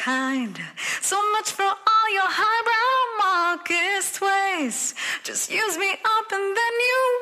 kind. So much for all your highbrow Marxist ways. Just use me up and then you